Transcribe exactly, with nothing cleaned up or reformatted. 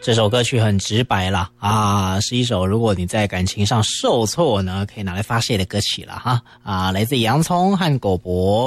这首歌曲很直白啦啊，是一首如果你在感情上受挫呢，可以拿来发泄的歌曲了哈啊，来自洋葱和狗博。